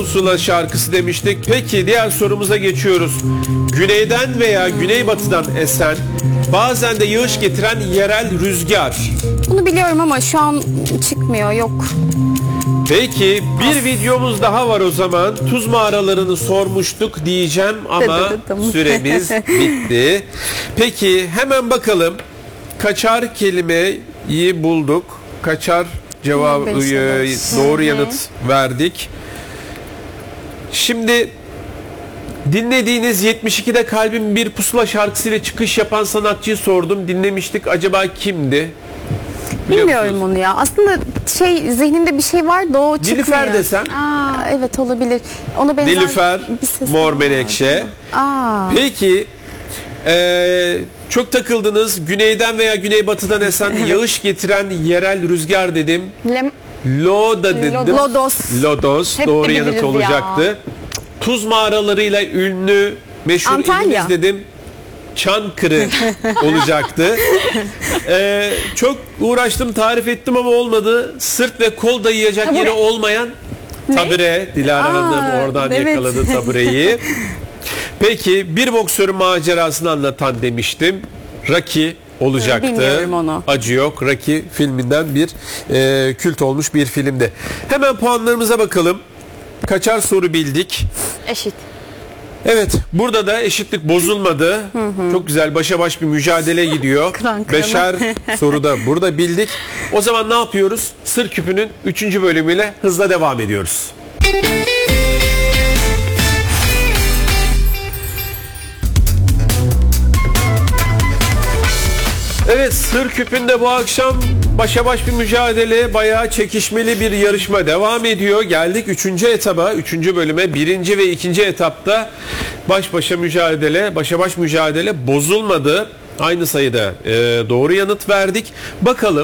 Pusula şarkısı demiştik. Peki diğer sorumuza geçiyoruz. Güneyden veya güneybatıdan esen, bazen de yağış getiren yerel rüzgar. Bunu biliyorum ama şu an çıkmıyor, yok. Peki bir videomuz daha var o zaman. Tuz mağaralarını sormuştuk diyeceğim ama süremiz bitti. Peki hemen bakalım. Kaçar kelimeyi bulduk. Kaçar cevabı doğru yanıt verdik. Şimdi dinlediğiniz 72'de Kalbim Bir Pusula şarkısıyla çıkış yapan sanatçıyı sordum. Dinlemiştik. Acaba kimdi? Bilmiyorum onu ya. Aslında zihnimde bir şey var da o çıkmıyor. Nilüfer desem. Evet, olabilir. Ona benzer Nilüfer, bir ses Mor var. Menekşe. Peki çok takıldınız. Güneyden veya güneybatıdan esen yağış getiren yerel rüzgar dedim. Loda dedim. Lodos. Lodos. Hep Doğru de yanıt biliriz olacaktı. ya. Tuz mağaralarıyla ünlü meşhur Antalya. ilimiz dedim. Çankırı olacaktı. Çok uğraştım, tarif ettim ama olmadı. Sırt ve kol dayayacak yeri olmayan tabure. Dilara Hanım oradan evet. yakaladı tabureyi. Peki bir boksörün macerasını anlatan demiştim. Rocky olacaktı. Bilmiyorum onu. Acı Yok. Rocky filminden bir kült olmuş bir filmdi. Hemen puanlarımıza bakalım. Kaçar soru bildik? Eşit. Evet, burada da eşitlik bozulmadı. Çok güzel başa baş bir mücadele gidiyor. Beşer soruda burada bildik. O zaman ne yapıyoruz? Sır Küpü'nün 3. bölümüyle hızla devam ediyoruz. Evet, Sır Küpü'nde bu akşam başa baş bir mücadele, bayağı çekişmeli bir yarışma devam ediyor. Geldik 3. etaba, 3. bölüme. 1. ve 2. etapta başa baş mücadele bozulmadı. Aynı sayıda doğru yanıt verdik. Bakalım